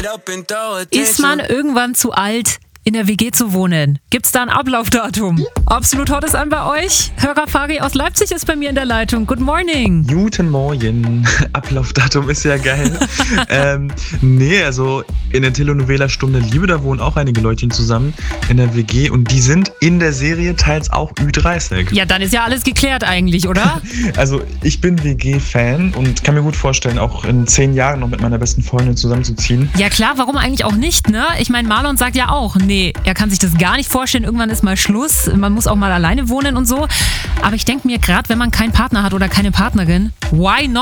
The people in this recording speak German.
Ist man irgendwann zu alt, in der WG zu wohnen? Gibt's da ein Ablaufdatum? Absolut hot ist an bei euch. Hörer Fari aus Leipzig ist bei mir in der Leitung. Good morning. Guten Morgen. Ablaufdatum ist ja geil. Also in der Telenovela Stunde Liebe, da wohnen auch einige Leutchen zusammen in der WG und die sind in der Serie teils auch Ü30. Ja, dann ist ja alles geklärt eigentlich, oder? Also ich bin WG-Fan und kann mir gut vorstellen, auch in 10 Jahren noch mit meiner besten Freundin zusammenzuziehen. Ja klar, warum eigentlich auch nicht, ne? Ich meine, Marlon sagt ja auch, nee, er kann sich das gar nicht vorstellen, irgendwann ist mal Schluss, man muss auch mal alleine wohnen und so. Aber ich denke mir, gerade wenn man keinen Partner hat oder keine Partnerin, why not?